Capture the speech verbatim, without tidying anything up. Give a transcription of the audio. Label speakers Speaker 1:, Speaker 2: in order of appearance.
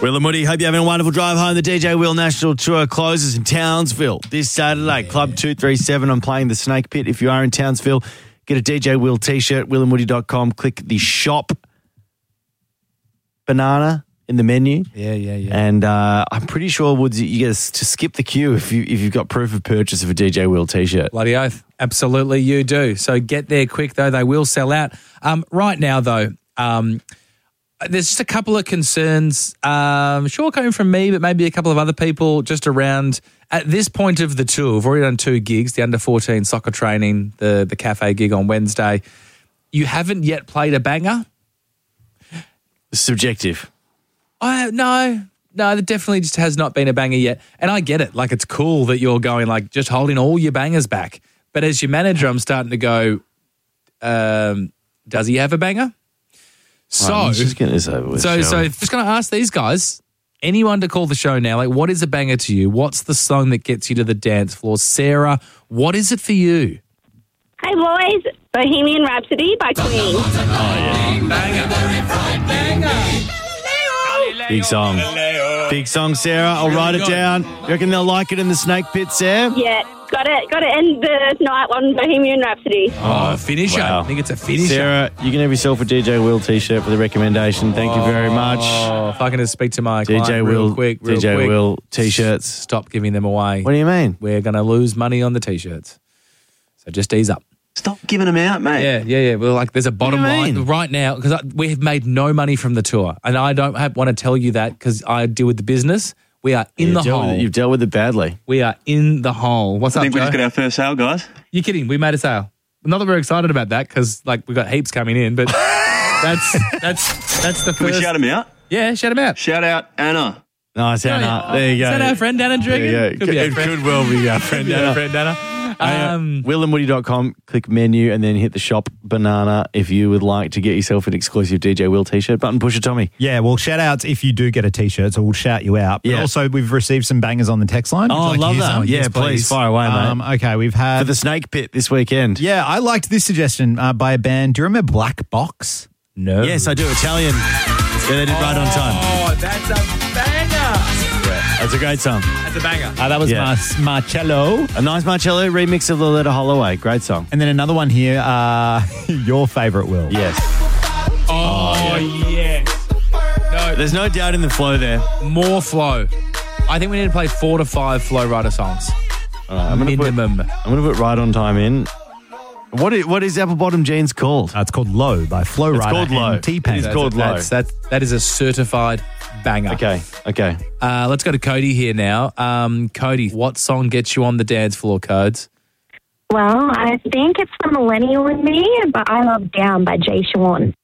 Speaker 1: Will and Woody, hope you're having a wonderful drive home. The D J Will National Tour closes in Townsville this Saturday. Yeah. Club two three seven. I'm playing the Snake Pit. If you are in Townsville, get a D J Will t-shirt, will and woody dot com. Click the shop banana in the menu.
Speaker 2: Yeah, yeah, yeah.
Speaker 1: And uh, I'm pretty sure, Woods, you get to skip the queue if, you, if you've got proof of purchase of a D J Will t-shirt.
Speaker 2: Bloody oath. Absolutely you do. So get there quick, though. They will sell out. Um, right now, though, um, there's just a couple of concerns, um, sure coming from me, but maybe a couple of other people just around at this point of the tour. We've already done two gigs, the under fourteen soccer training, the, the cafe gig on Wednesday. You haven't yet played a banger?
Speaker 1: Subjective.
Speaker 2: I No, no, it definitely just has not been a banger yet. And I get it. Like, it's cool that you're going, like, just holding all your bangers back. But as your manager, I'm starting to go, um, does he have a banger? So,
Speaker 1: right, just get this over with,
Speaker 2: so, so just going to ask these guys, anyone to call the show now, like, what is a banger to you? What's the song that gets you to the dance floor? Sarah, what is it for you?
Speaker 3: Hey, boys, Bohemian Rhapsody by Queen.
Speaker 1: Oh, yeah.
Speaker 2: Banger.
Speaker 1: Big song. Big song, Sarah. I'll really write it good. down. You reckon they'll like it in the Snake Pit, Sam?
Speaker 3: Yeah, got it. Got to end the night on Bohemian Rhapsody.
Speaker 2: Oh, finisher.
Speaker 1: Wow.
Speaker 2: I think it's a finisher.
Speaker 1: Sarah, you can have yourself a D J Will t-shirt for the recommendation. Thank you very much.
Speaker 2: Oh, if I can just speak to my
Speaker 1: D J
Speaker 2: client
Speaker 1: Will,
Speaker 2: real quick, real
Speaker 1: D J
Speaker 2: quick.
Speaker 1: Will t-shirts.
Speaker 2: Stop giving them away.
Speaker 1: What do you mean?
Speaker 2: We're going to lose money on the t-shirts. So just ease up.
Speaker 4: Stop giving them out, mate.
Speaker 2: Yeah, yeah, yeah. Well, like, there's a bottom
Speaker 1: What do you
Speaker 2: line
Speaker 1: mean?
Speaker 2: right now because we've made no money from the tour, and I don't have, want to tell you that because I deal with the business. We are in
Speaker 1: You've
Speaker 2: the
Speaker 1: dealt
Speaker 2: hole.
Speaker 1: with it- You've dealt with it badly.
Speaker 2: We are in the hole. What's
Speaker 4: I
Speaker 2: up,
Speaker 4: think we
Speaker 2: Joe?
Speaker 4: just got our first sale, guys.
Speaker 2: You're kidding? We made a sale. Not that we're excited about that because, like, we've got heaps coming in, but that's that's that's the
Speaker 4: Can
Speaker 2: first.
Speaker 4: we shout them out?
Speaker 2: Yeah, shout them out.
Speaker 4: Shout out Anna.
Speaker 1: Nice, Anna.
Speaker 2: Oh,
Speaker 1: There you go.
Speaker 2: Is that our friend Anna Dragon?
Speaker 1: There you go.
Speaker 2: Could be our
Speaker 1: It
Speaker 2: friend.
Speaker 1: could well be our friend
Speaker 2: Could be our
Speaker 1: Anna.
Speaker 2: friend Anna. Um,
Speaker 1: will and woody dot com, click menu and then hit the shop banana if you would like to get yourself an exclusive D J Will t-shirt. Button pusher, Tommy.
Speaker 5: Yeah, well, shout outs if you do get a t-shirt, so we'll shout you out. But
Speaker 1: Yeah.
Speaker 5: also, we've received some bangers on the text line. Would
Speaker 1: Oh,
Speaker 5: you
Speaker 1: I
Speaker 5: like to
Speaker 1: love
Speaker 5: hear
Speaker 1: that.
Speaker 5: some?
Speaker 1: Yeah,
Speaker 5: Yes,
Speaker 1: please, fire away, mate.
Speaker 5: Um, okay, we've had...
Speaker 1: For the Snake Pit this weekend.
Speaker 5: Yeah, I liked this suggestion uh, by a band. Do you remember Black Box?
Speaker 2: no.
Speaker 1: Yes, I do. Italian. Yeah, they did right on time.
Speaker 2: Oh, that's a banger.
Speaker 1: That's a great song.
Speaker 2: That's a banger.
Speaker 5: Uh, that was
Speaker 1: Yeah.
Speaker 5: Mar- Marcello.
Speaker 1: A nice Marcello remix of Loletta Holloway. Great song.
Speaker 5: And then another one here, uh, your favourite, Will.
Speaker 1: Yes.
Speaker 2: Oh, yes. No,
Speaker 1: There's no doubt in the flow there.
Speaker 2: more flow. I think we need to play four to five Flow Rider songs.
Speaker 1: All right, I'm gonna put-
Speaker 2: Minimum.
Speaker 1: I'm going to put Right on Time in. What is, what is Apple Bottom Jeans called?
Speaker 5: Uh, it's called Low by Flo
Speaker 1: It's
Speaker 5: Rida
Speaker 1: called Low.
Speaker 5: and T-Pain.
Speaker 1: It's
Speaker 2: That's
Speaker 1: called
Speaker 2: a-
Speaker 1: Low.
Speaker 2: That's, that, that is a certified banger.
Speaker 1: Okay, okay.
Speaker 2: Uh, let's go to Cody here now. Um, Cody, what song gets you on the dance floor, Codes?
Speaker 3: Well, I think it's the Millennial in Me, but I love Down by Jay Sean.